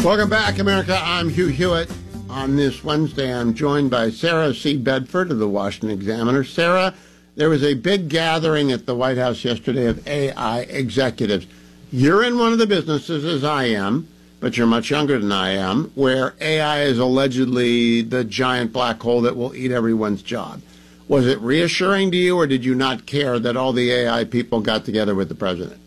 Welcome back, America. I'm Hugh Hewitt. On this Wednesday, I'm joined by Sarah C. Bedford of the Washington Examiner. Sarah, there was a big gathering at the White House yesterday of AI executives. You're in one of the businesses, as I am, but you're much younger than I am, where AI is allegedly the giant black hole that will eat everyone's job. Was it reassuring to you, or did you not care that all the AI people got together with the president?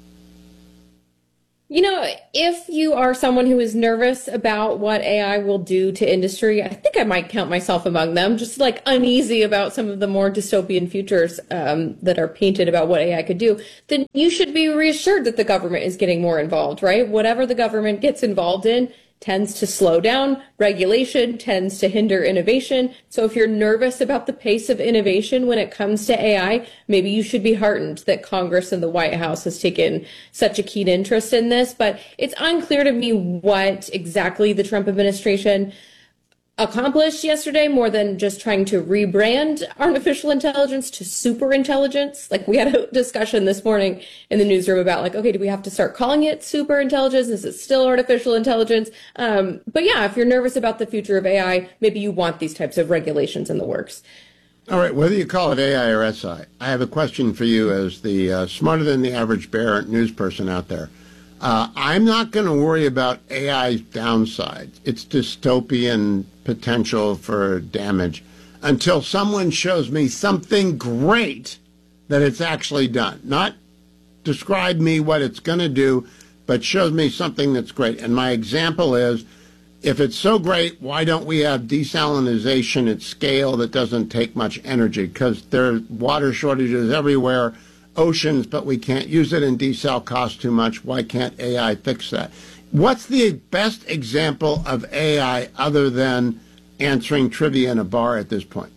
You know, if you are someone who is nervous about what AI will do to industry, I think I might count myself among them, just like uneasy about some of the more dystopian futures that are painted about what AI could do, then you should be reassured that the government is getting more involved, right? Whatever the government gets involved in tends to slow down regulation, tends to hinder innovation. So if you're nervous about the pace of innovation when it comes to AI, maybe you should be heartened that Congress and the White House has taken such a keen interest in this. But it's unclear to me what exactly the Trump administration accomplished yesterday, more than just trying to rebrand artificial intelligence to super intelligence. Like, we had a discussion this morning in the newsroom about, like, okay, do we have to start calling it super intelligence? Is it still artificial intelligence? But yeah, if you're nervous about the future of AI, maybe you want these types of regulations in the works. All right, whether you call it AI or SI, I have a question for you as the smarter than the average bear news person out there. I'm not going to worry about AI's downsides, its dystopian potential for damage, until someone shows me something great that it's actually done. Not describe me what it's going to do, but shows me something that's great. And my example is, if it's so great, why don't we have desalination at scale that doesn't take much energy? Because there are water shortages everywhere. Oceans, but we can't use it, and desal costs too much. Why can't AI fix that? What's the best example of AI other than answering trivia in a bar at this point?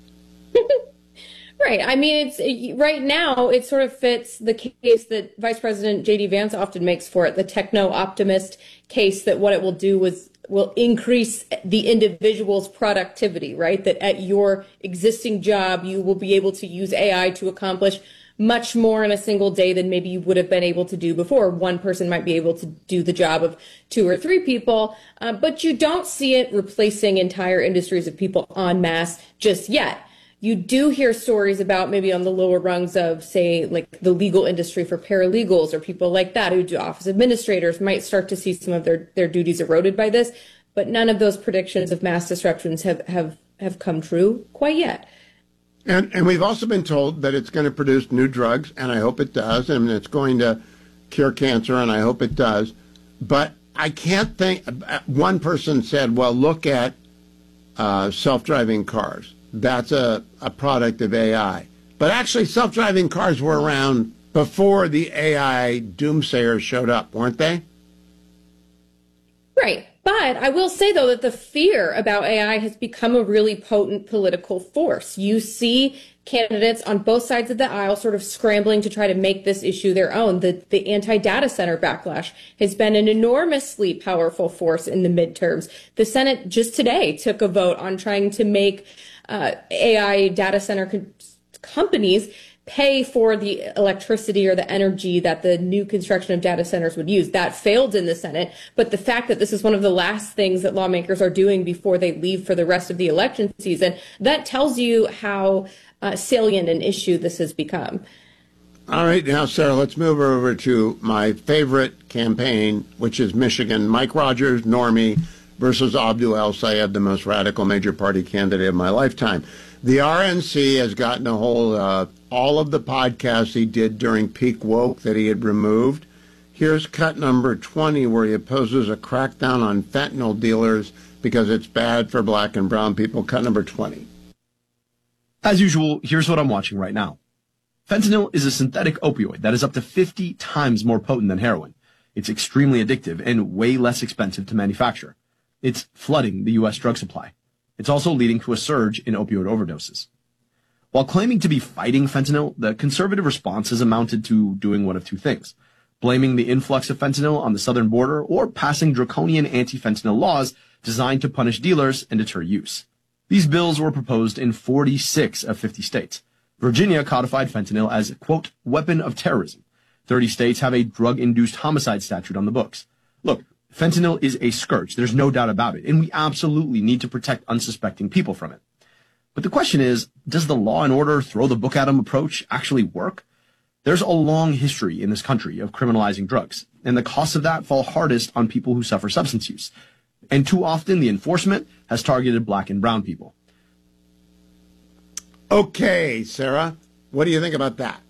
Right. I mean, right now, it sort of fits the case that Vice President J.D. Vance often makes for it, the techno-optimist case, that what it will do will increase the individual's productivity, right? That at your existing job, you will be able to use AI to accomplish much more in a single day than maybe you would have been able to do before. One person might be able to do the job of 2 or 3 people, but you don't see it replacing entire industries of people en masse just yet. You do hear stories about maybe on the lower rungs of, say, like the legal industry for paralegals or people like that who do office administrators might start to see some of their duties eroded by this, but none of those predictions of mass disruptions have come true quite yet. And we've also been told that it's going to produce new drugs, and I hope it does, and it's going to cure cancer, and I hope it does. But I can't think, one person said, well, look at self-driving cars. That's a product of AI. But actually, self-driving cars were around before the AI doomsayers showed up, weren't they? Right. But I will say, though, that the fear about AI has become a really potent political force. You see candidates on both sides of the aisle sort of scrambling to try to make this issue their own. The anti-data center backlash has been an enormously powerful force in the midterms. The Senate just today took a vote on trying to make AI data center companies pay for the electricity or the energy that the new construction of data centers would use. That failed in the Senate. But the fact that this is one of the last things that lawmakers are doing before they leave for the rest of the election season, that tells you how salient an issue this has become. All right. Now, Sarah, let's move over to my favorite campaign, which is Michigan. Mike Rogers, normie, versus Abdul El-Sayed, the most radical major party candidate of my lifetime. The RNC has gotten a hold of all of the podcasts he did during peak woke that he had removed. Here's cut number 20, where he opposes a crackdown on fentanyl dealers because it's bad for black and brown people. Cut number 20. As usual, here's what I'm watching right now. Fentanyl is a synthetic opioid that is up to 50 times more potent than heroin. It's extremely addictive and way less expensive to manufacture. It's flooding the U.S. drug supply. It's also leading to a surge in opioid overdoses. While claiming to be fighting fentanyl, the conservative response has amounted to doing one of two things: blaming the influx of fentanyl on the southern border, or passing draconian anti-fentanyl laws designed to punish dealers and deter use. These bills were proposed in 46 of 50 states. Virginia codified fentanyl as, quote, weapon of terrorism. 30 states have a drug-induced homicide statute on the books. Look, Fentanyl is a scourge. There's no doubt about it. And we absolutely need to protect unsuspecting people from it. But the question is, does the law and order throw the book at 'em approach actually work? There's a long history in this country of criminalizing drugs, and the costs of that fall hardest on people who suffer substance use. And too often, the enforcement has targeted black and brown people. Okay, Sarah, what do you think about that?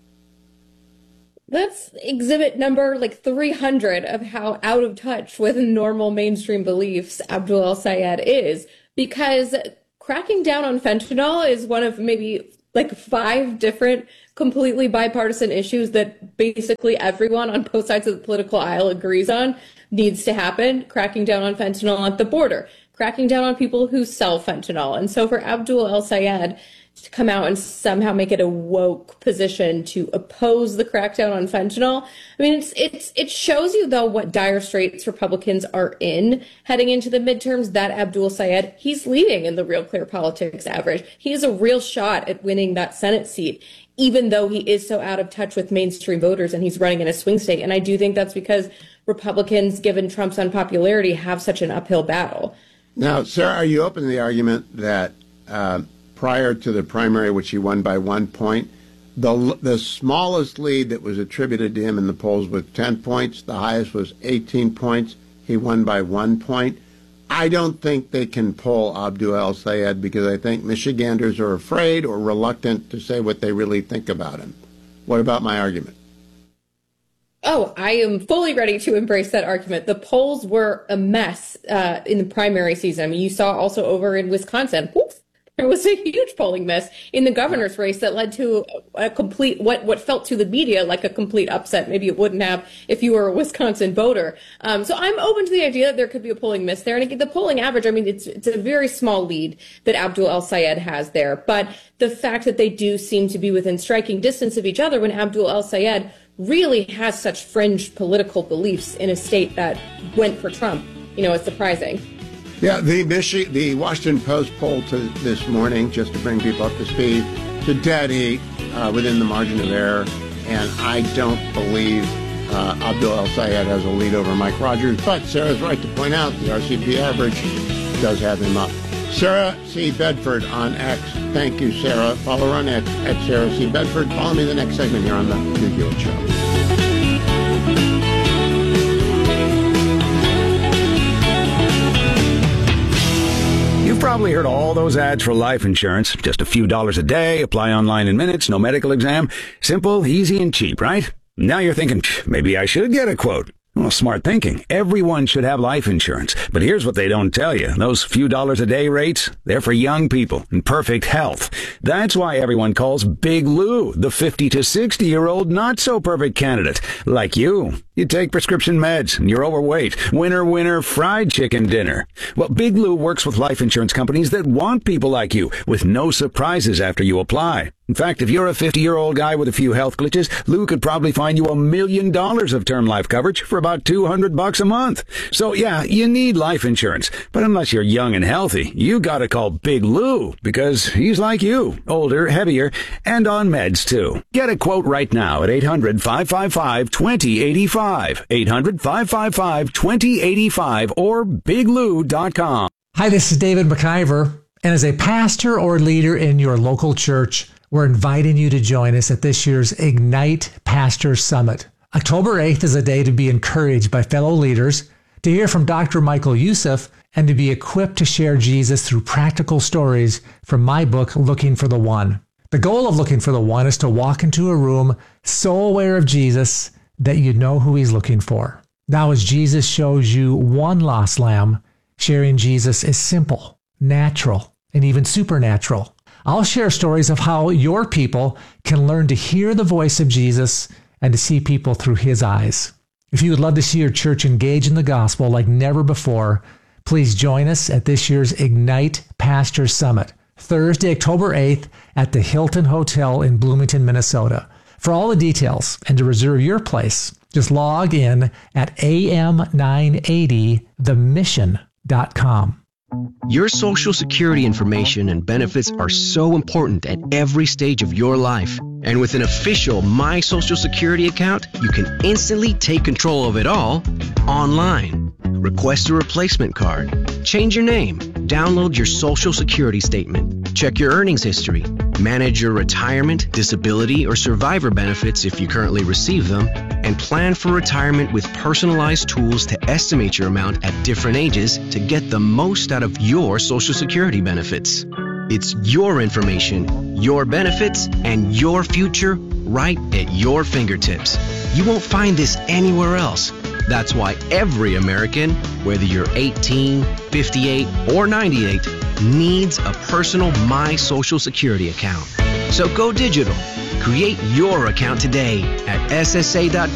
That's exhibit number 300 of how out of touch with normal mainstream beliefs Abdul El-Sayed is, because cracking down on fentanyl is one of maybe 5 different completely bipartisan issues that basically everyone on both sides of the political aisle agrees on needs to happen. Cracking down on fentanyl at the border, cracking down on people who sell fentanyl. And so for Abdul El-Sayed to come out and somehow make it a woke position to oppose the crackdown on fentanyl, I mean, it shows you, though, what dire straits Republicans are in heading into the midterms. That Abdul El-Sayed, he's leading in the Real Clear Politics average. He has a real shot at winning that Senate seat, even though he is so out of touch with mainstream voters and he's running in a swing state. And I do think that's because Republicans, given Trump's unpopularity, have such an uphill battle. Now, Sarah, are you open to the argument that prior to the primary, which he won by 1 point, the smallest lead that was attributed to him in the polls was 10 points. The highest was 18 points. He won by 1 point. I don't think they can pull Abdul El-Sayed because I think Michiganders are afraid or reluctant to say what they really think about him. What about my argument? Oh, I am fully ready to embrace that argument. The polls were a mess in the primary season. I mean, you saw also over in Wisconsin, there was a huge polling miss in the governor's race that led to a complete, what felt to the media like a complete upset. Maybe it wouldn't have if you were a Wisconsin voter. So I'm open to the idea that there could be a polling miss there. And again, the polling average, I mean, it's a very small lead that Abdul El-Sayed has there. But the fact that they do seem to be within striking distance of each other when Abdul El-Sayed really has such fringe political beliefs in a state that went for Trump, is surprising. Yeah, the Washington Post poll this morning, just to bring people up to speed, to dead heat within the margin of error, and I don't believe Abdul El-Sayed has a lead over Mike Rogers, but Sarah's right to point out the RCP average does have him up. Sarah C. Bedford on X. Thank you, Sarah. Follow her on X at Sarah C. Bedford. Follow me the next segment here on The Hugh Hewitt Show. You've probably heard all those ads for life insurance. Just a few dollars a day, apply online in minutes, no medical exam. Simple, easy, and cheap, right? Now you're thinking, maybe I should get a quote. Well, smart thinking. Everyone should have life insurance. But here's what they don't tell you. Those few dollars a day rates, they're for young people in perfect health. That's why everyone calls Big Lou the 50 to 60-year-old not-so-perfect candidate. Like you. You take prescription meds and you're overweight. Winner, winner, fried chicken dinner. Well, Big Lou works with life insurance companies that want people like you with no surprises after you apply. In fact, if you're a 50-year-old guy with a few health glitches, Lou could probably find you $1 million of term life coverage for about $200 a month. So yeah, you need life insurance. But unless you're young and healthy, you gotta call Big Lou because he's like you, older, heavier, and on meds too. Get a quote right now at 800-555-2085. 800-555-2085 or biglou.com. Hi, this is David McIver. And as a pastor or leader in your local church, we're inviting you to join us at this year's Ignite Pastor Summit. October 8th is a day to be encouraged by fellow leaders, to hear from Dr. Michael Youssef, and to be equipped to share Jesus through practical stories from my book, Looking for the One. The goal of Looking for the One is to walk into a room so aware of Jesus that you know who he's looking for. Now, as Jesus shows you one lost lamb, sharing Jesus is simple, natural, and even supernatural. I'll share stories of how your people can learn to hear the voice of Jesus and to see people through his eyes. If you would love to see your church engage in the gospel like never before, please join us at this year's Ignite Pastor Summit, Thursday, October 8th at the Hilton Hotel in Bloomington, Minnesota. For all the details and to reserve your place, just log in at am980themission.com. Your Social Security information and benefits are so important at every stage of your life. And with an official My Social Security account, you can instantly take control of it all online. request a replacement card, change your name, download your Social Security statement, check your earnings history, manage your retirement, disability, or survivor benefits if you currently receive them, and plan for retirement with personalized tools to estimate your amount at different ages to get the most out of your Social Security benefits. It's your information, your benefits, and your future right at your fingertips. You won't find this anywhere else. That's why every American, whether you're 18, 58, or 98, needs a personal My Social Security account. So go digital. Create your account today at ssa.gov/my.